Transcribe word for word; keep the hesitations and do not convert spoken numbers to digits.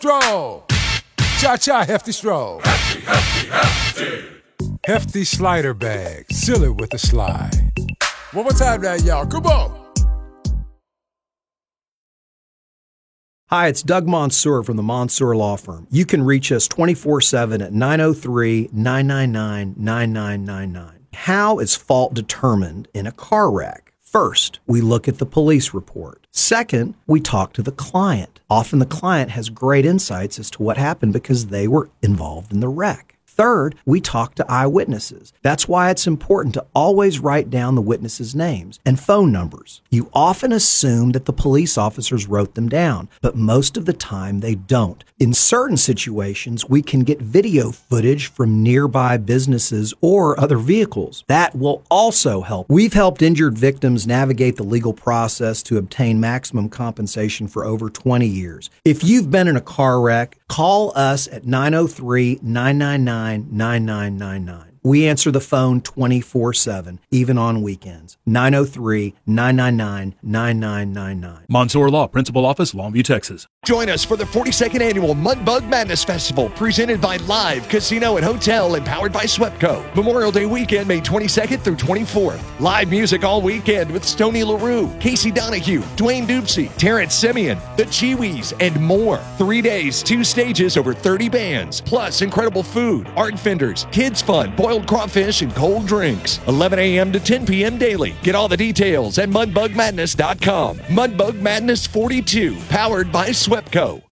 Stroll. Cha-cha, hefty stroll. Hefty, hefty, hefty. Hefty slider bag. Seal it with a slide. One more time now, y'all. Come on. Hi, it's Doug Mansour from the Mansour Law Firm. You can reach us twenty-four seven at nine oh three, nine nine nine, nine nine nine nine. How is fault determined in a car wreck? First, we look at the police report. Second, we talk to the client. Often the client has great insights as to what happened because they were involved in the wreck. Third, we talk to eyewitnesses. That's why it's important to always write down the witnesses' names and phone numbers. You often assume that the police officers wrote them down, but most of the time they don't. In certain situations, we can get video footage from nearby businesses or other vehicles. That will also help. We've helped injured victims navigate the legal process to obtain maximum compensation for over twenty years. If you've been in a car wreck, call us at nine oh three, nine nine nine, nine nine nine nine. We answer the phone twenty-four seven, even on weekends. nine oh three, nine nine nine, nine nine nine nine. Mansour Law, Principal Office, Longview, Texas. Join us for the forty-second Annual Mudbug Madness Festival, presented by Live Casino and Hotel and powered by SWEPCO. Memorial Day weekend, May twenty-second through twenty-fourth. Live music all weekend with Stoney LaRue, Casey Donahue, Dwayne Dupsy, Terrence Simeon, The Chiwis, and more. Three days, two stages, over thirty bands, plus incredible food, art vendors, kids fun, boiled crawfish, and cold drinks. eleven a.m. to ten p.m. daily. Get all the details at mudbug madness dot com. Mudbug Madness forty-two, powered by SWEPCO.